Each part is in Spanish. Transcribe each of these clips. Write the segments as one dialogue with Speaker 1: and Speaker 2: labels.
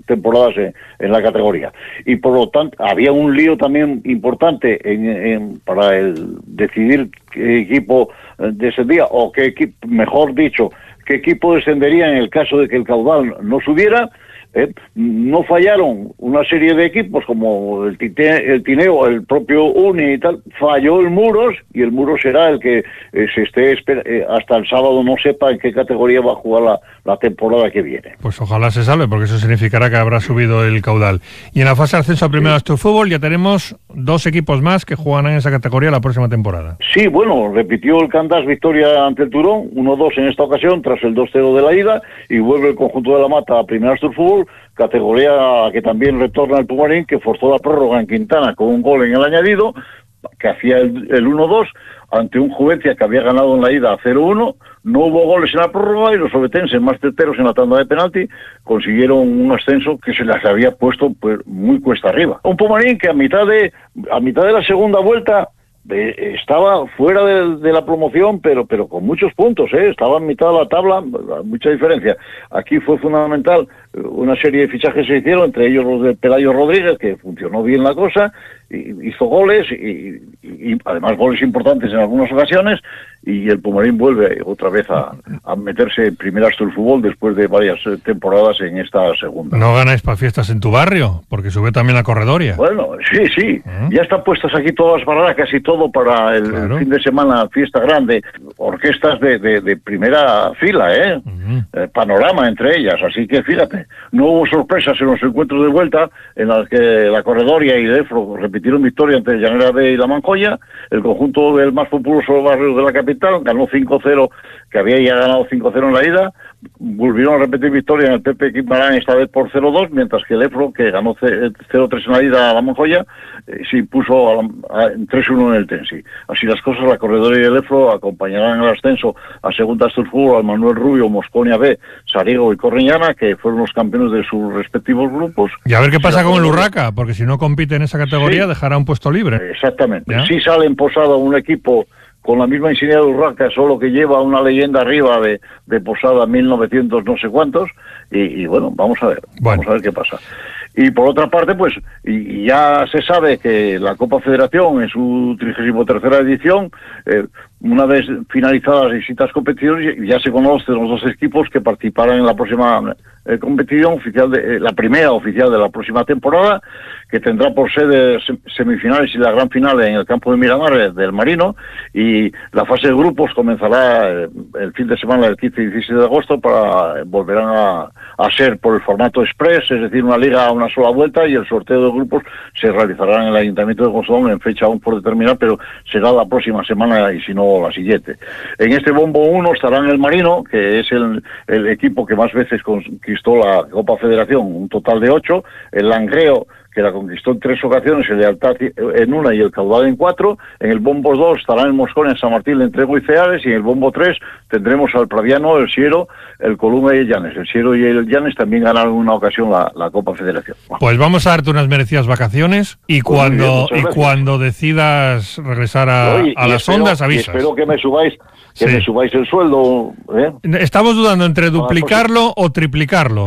Speaker 1: temporadas en la categoría. Y por lo tanto, había un lío también importante para decidir qué equipo descendía, o qué equipo, mejor dicho, qué equipo descendería en el caso de que el caudal no subiera. No fallaron una serie de equipos como el Tineo, el propio Uni y tal. Falló el Muros, y el Muros será el que hasta el sábado no sepa en qué categoría va a jugar la temporada que viene.
Speaker 2: Pues ojalá se salve, porque eso significará que habrá subido el caudal. Y en la fase de ascenso a Primera Asturfútbol ya tenemos 2 equipos más que jugarán en esa categoría la próxima temporada.
Speaker 1: Sí, bueno, repitió el Candás victoria ante el Turón, 1-2 en esta ocasión tras el 2-0 de la ida, y vuelve el conjunto de La Mata a Primera Asturfútbol, categoría que también retorna el Pumarín, que forzó la prórroga en Quintana con un gol en el añadido, que hacía el 1-2 ante un Juvencia que había ganado en la ida 0-1. No hubo goles en la prórroga y los obetenses, más certeros en la tanda de penalti, consiguieron un ascenso que se les había puesto pues muy cuesta arriba. Un Pumarín que a mitad de la segunda vuelta estaba fuera de la promoción, pero con muchos puntos, estaba en mitad de la tabla, mucha diferencia. Aquí fue fundamental, una serie de fichajes se hicieron, entre ellos los de Pelayo Rodríguez, que funcionó bien la cosa, hizo goles y además goles importantes en algunas ocasiones, y el Pumarín vuelve otra vez a meterse en Primera Asturfútbol después de varias temporadas en esta segunda.
Speaker 2: ¿No ganáis para fiestas en tu barrio? Porque sube también la corredoria.
Speaker 1: Bueno, sí. Ya están puestas aquí todas las paradas, casi todo para el fin de semana, fiesta grande, orquestas de primera fila, panorama entre ellas, así que fíjate, no hubo sorpresas en los encuentros de vuelta en las que la corredoria y el EFRO repitieron victoria ante Llanera B y La Mancoya. El conjunto del más populoso barrio de la capital ganó 5-0, que había ya ganado 5-0 en la ida. Volvieron a repetir victoria en el Pepe Quimbarán, esta vez por 0-2, mientras que el EFRO, que ganó 0-3 en la ida a La Mancoya, se impuso 3-1 en el Tensi. Así las cosas, la corredoria y el EFRO acompañarán el ascenso a Segunda Asturfútbol al Manuel Rubio, Mosconia B, Sariego y Corriñana, que fueron los campeones de sus respectivos grupos.
Speaker 2: Y a ver qué pasa con el Urraca, porque si no compite en esa categoría dejará un puesto libre.
Speaker 1: Exactamente.
Speaker 2: ¿Ya?
Speaker 1: Sí sale en Posada un equipo con la misma insignia de Urraca, solo que lleva una leyenda arriba de Posada 1900 no sé cuántos, y bueno, vamos a ver qué pasa. Y por otra parte, pues, y ya se sabe que la Copa Federación en su 33ª edición, una vez finalizadas las distintas competiciones, ya se conocen los 2 equipos que participarán en la próxima competición oficial, la primera oficial de la próxima temporada, que tendrá por sede semifinales y la gran final en el campo de Miramar del Marino, y la fase de grupos comenzará el fin de semana del 15 y 16 de agosto, volverán a ser por el formato express, es decir, una liga a una sola vuelta, y el sorteo de grupos se realizará en el Ayuntamiento de Constón en fecha aún por determinar, pero será la próxima semana y si no la siguiente. En este bombo 1 estarán el Marino, que es el equipo que más veces conquistó la Copa Federación, un total de 8, el Langreo, que la conquistó en 3 ocasiones, el Lealtad en 1 y el Caudal en 4. En el bombo 2 estarán el Moscón, en San Martín, el Entrego y Ceares, y en el bombo 3 tendremos al Praviano, el Siero, el Columna y el Llanes. El Siero y el Llanes también ganaron en una ocasión la Copa Federación.
Speaker 2: Pues vamos a darte unas merecidas vacaciones, y cuando decidas regresar a las ondas, avisas.
Speaker 1: Espero que me subáis me subáis el sueldo.
Speaker 2: Estamos dudando entre duplicarlo o triplicarlo.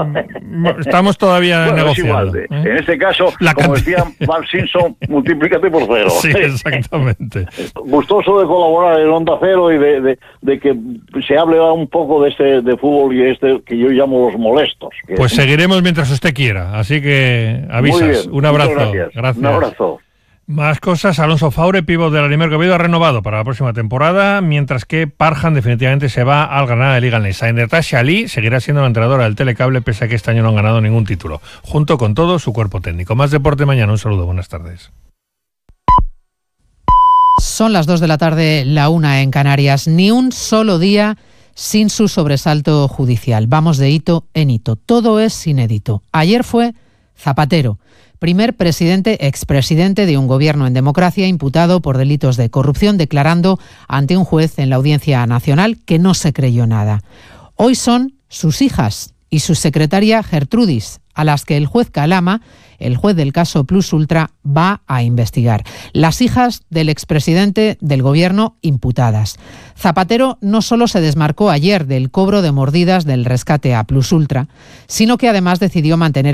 Speaker 2: Estamos todavía negociando.
Speaker 1: Es igual, en este caso, como decía Mark Simpson, multiplícate por 0.
Speaker 2: Sí, exactamente.
Speaker 1: Gustoso de colaborar en Onda Cero y de que se hable un poco de fútbol y que yo llamo los molestos.
Speaker 2: Pues seguiremos mientras usted quiera, así que avisas.
Speaker 1: Muy bien,
Speaker 2: un abrazo.
Speaker 1: Gracias. Un abrazo.
Speaker 2: Más cosas. Alonso Faure, pívot del Arimer Oviedo, ha renovado para la próxima temporada, mientras que Parham definitivamente se va al Granada de Liga Leganesa. Natasha Ali seguirá siendo la entrenadora del Telecable, pese a que este año no han ganado ningún título, junto con todo su cuerpo técnico. Más deporte mañana. Un saludo, buenas tardes.
Speaker 3: Son las 2 de la tarde, la 1 en Canarias. Ni un solo día sin su sobresalto judicial. Vamos de hito en hito. Todo es inédito. Ayer fue Zapatero, primer expresidente de un gobierno en democracia, imputado por delitos de corrupción, declarando ante un juez en la Audiencia Nacional que no se creyó nada. Hoy son sus hijas y su secretaria Gertrudis, a las que el juez Calama, el juez del caso Plus Ultra, va a investigar. Las hijas del expresidente del gobierno imputadas. Zapatero no solo se desmarcó ayer del cobro de mordidas del rescate a Plus Ultra, sino que además decidió mantener